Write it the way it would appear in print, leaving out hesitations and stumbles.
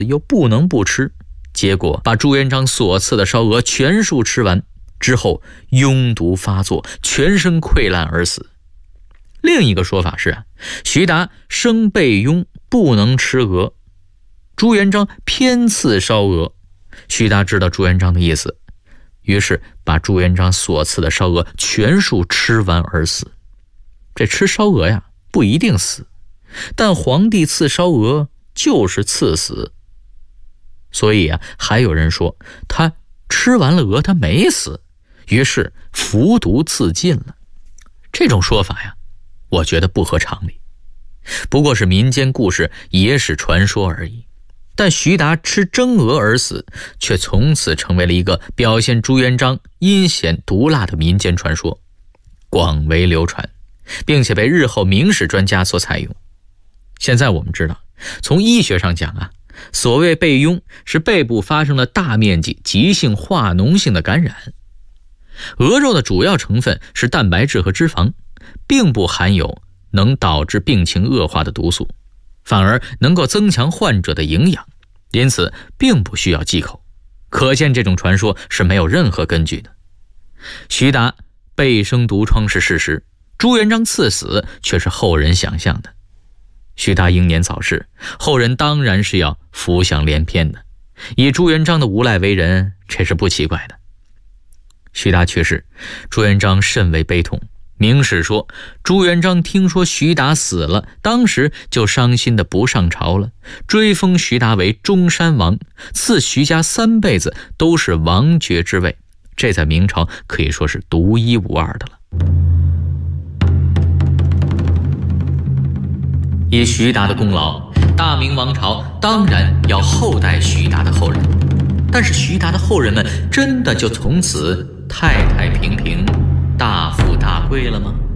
又不能不吃，结果把朱元璋所赐的烧鹅全数吃完之后，痈毒发作，全身溃烂而死。另一个说法是徐达生背痈，不能吃鹅，朱元璋偏赐烧鹅。徐达知道朱元璋的意思，于是把朱元璋所赐的烧鹅全数吃完而死。这吃烧鹅呀，不一定死，但皇帝赐烧鹅就是赐死。所以还有人说他吃完了鹅他没死，于是服毒自尽了。这种说法呀，我觉得不合常理，不过是民间故事、野史传说而已。但徐达吃蒸鹅而死，却从此成为了一个表现朱元璋阴险毒辣的民间传说，广为流传，并且被日后明史专家所采用。现在我们知道，从医学上讲所谓背痈是背部发生了大面积急性化脓性的感染。鹅肉的主要成分是蛋白质和脂肪，并不含有能导致病情恶化的毒素，反而能够增强患者的营养，因此并不需要忌口。可见这种传说是没有任何根据的。徐达背生毒疮是事实，朱元璋赐死却是后人想象的。徐达英年早逝，后人当然是要浮想联翩的。以朱元璋的无赖为人，这是不奇怪的。徐达去世，朱元璋甚为悲痛。明史说，朱元璋听说徐达死了，当时就伤心的不上朝了，追封徐达为中山王，赐徐家3辈子都是王爵之位，这在明朝可以说是独一无二的了。以徐达的功劳，大明王朝当然要厚待徐达的后人，但是徐达的后人们真的就从此太太平平、大富大贵了吗？